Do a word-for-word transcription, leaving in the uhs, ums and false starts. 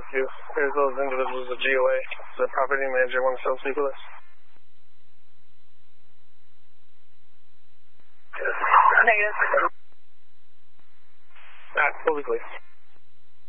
with you. Here's those individuals at G O A. The property manager wants to speak with us. Negative. Alright, we'll be clear.